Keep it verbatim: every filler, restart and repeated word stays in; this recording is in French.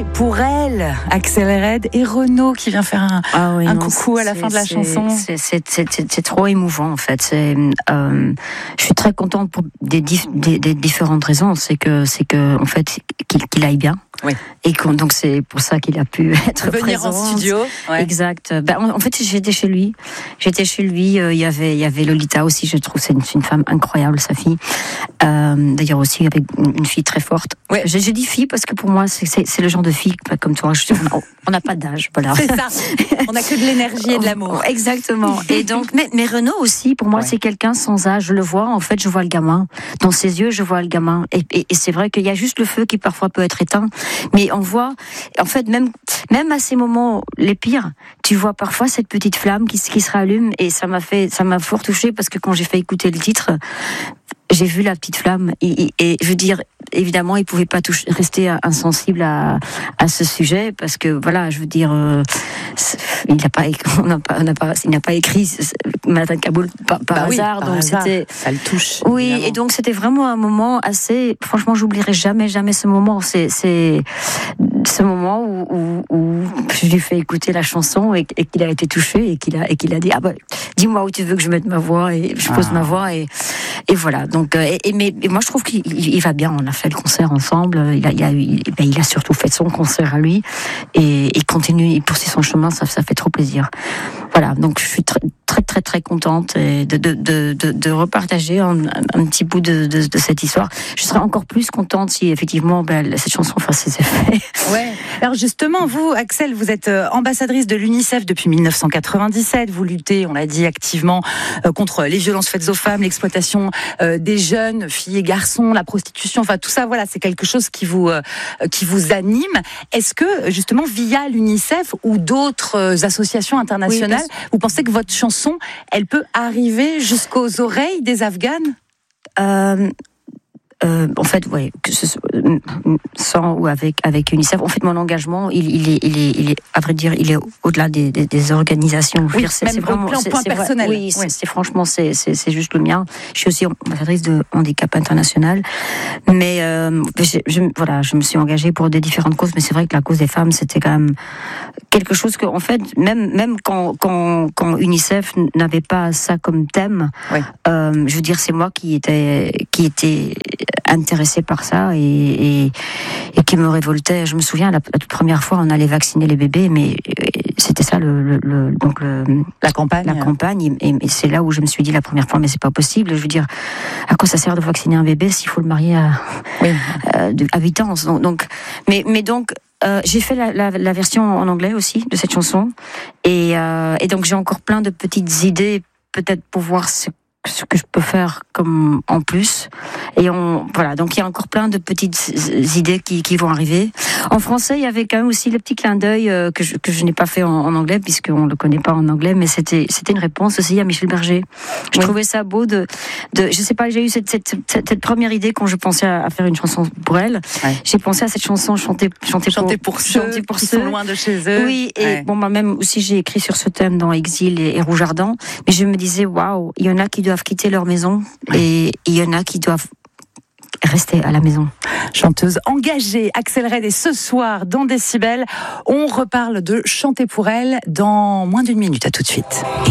Chanter pour elle, Axel Red et Renaud qui vient faire un, ah oui, un non, coucou à la fin de la c'est, chanson. C'est, c'est, c'est, c'est, c'est trop émouvant en fait. C'est, euh, je suis très contente pour des, dif, des, des différentes raisons. C'est que, c'est que en fait, qu'il, qu'il aille bien. Oui. Et donc c'est pour ça qu'il a pu être venir présent en studio. Ouais. Exact. Ben, en, en fait, j'étais chez lui. J'étais chez lui. Euh, il y avait, il y avait Lolita aussi. Je trouve c'est une, c'est une femme incroyable, sa fille. Euh, d'ailleurs aussi avec une, une fille très forte. Ouais. J'ai, j'ai dit fille parce que pour moi c'est, c'est, c'est le genre de fille comme toi. Je, on n'a pas d'âge, voilà. C'est ça. On n'a que de l'énergie et de l'amour. Exactement. Et donc, mais, mais Renaud aussi, pour moi, ouais. c'est quelqu'un sans âge. Je le vois. En fait, je vois le gamin dans ses yeux. Je vois le gamin. Et, et, et c'est vrai qu'il y a juste le feu qui parfois peut être éteint. Mais on voit, en fait, même, même à ces moments les pires, tu vois parfois cette petite flamme qui, qui se rallume et ça m'a fait, ça m'a fort touchée parce que quand j'ai fait écouter le titre, j'ai vu la petite flamme et, et, et je veux dire, évidemment, il pouvait pas toucher, rester insensible à, à ce sujet parce que voilà, je veux dire, euh, il n'a pas, on n'a pas, on n'a pas, il n'a pas écrit Manhattan Kaboul par, par bah hasard, oui, par donc hasard. c'était, ça le touche. Oui, évidemment. Et donc c'était vraiment un moment assez, franchement, j'oublierai jamais, jamais ce moment. C'est, c'est ce moment où, où, où je lui ai fait écouter la chanson et, et qu'il a été touché et qu'il a, et qu'il a dit ah bah, dis-moi où tu veux que je mette ma voix et je pose ah. ma voix et et voilà. Donc et, et mais et moi je trouve qu'il il va bien. On a fait le concert ensemble. Il a, il a, il, ben, il a surtout fait son concert à lui et il continue, il poursuit son chemin. Ça, ça fait trop plaisir. Voilà. Donc je suis très très très très contente de de de de, de repartager un, un petit bout de, de de cette histoire. Je serais encore plus contente si effectivement ben, cette chanson fasse ses effets. Ouais. Alors justement, vous, Axel, vous êtes ambassadrice de l'UNICEF depuis dix-neuf cent quatre-vingt-dix-sept. Vous luttez, on l'a dit, activement contre les violences faites aux femmes, l'exploitation des jeunes, filles et garçons, la prostitution. Enfin, tout ça, voilà, c'est quelque chose qui vous qui vous anime. Est-ce que justement, via l'UNICEF ou d'autres associations internationales, oui, vous pensez que votre chanson, elle peut arriver jusqu'aux oreilles des Afghanes ? euh... Euh, en fait, ouais, que ce soit sans ou avec avec UNICEF. En fait, mon engagement, il, il est, il est, il est, à vrai dire, il est au-delà des, des, des organisations. Oui, c'est, même c'est vraiment, au plan c'est, point c'est personnel. Vrai, oui, c'est, oui. c'est franchement, c'est, c'est, c'est juste le mien. Je suis aussi ambassadrice de Handicap International, mais euh, je, je, voilà, je me suis engagée pour des différentes causes. Mais c'est vrai que la cause des femmes, c'était quand même quelque chose que, en fait, même même quand quand quand UNICEF n'avait pas ça comme thème, oui. euh, je veux dire, c'est moi qui était qui était intéressée par ça et, et, et qui me révoltait. Je me souviens, la, la toute première fois, on allait vacciner les bébés, mais c'était ça le, le, le donc le, la campagne. La campagne, et, et c'est là où je me suis dit la première fois, mais c'est pas possible. Je veux dire, à quoi ça sert de vacciner un bébé s'il faut le marier à, oui. à, à huit ans. Donc, donc, mais, mais donc. Euh, j'ai fait la, la, la version en anglais aussi de cette chanson et, euh, et donc j'ai encore plein de petites idées peut-être pour voir ce ce que je peux faire comme en plus et on voilà donc il y a encore plein de petites idées qui qui vont arriver en français. Il y avait quand même aussi le petit clin d'œil euh, que je que je n'ai pas fait en, en anglais puisqu'on le connaît pas en anglais, mais c'était c'était une réponse aussi à Michel Berger. Je oui. trouvais ça beau de de je sais pas, j'ai eu cette cette, cette, cette première idée quand je pensais à, à faire une chanson pour elle. Ouais. J'ai pensé à cette chanson chanter chanter, chanter pour, pour ceux chanter pour qui ceux sont loin de chez eux. Oui, et ouais. bon, moi même aussi j'ai écrit sur ce thème dans Exil et, et Rouge Ardent, mais je me disais waouh, il y en a qui doivent quitter leur maison et il y en a qui doivent rester à la maison. Chanteuse engagée, Axel Red, et ce soir dans Décibel, on reparle de Chanter pour elle dans moins d'une minute. À tout de suite.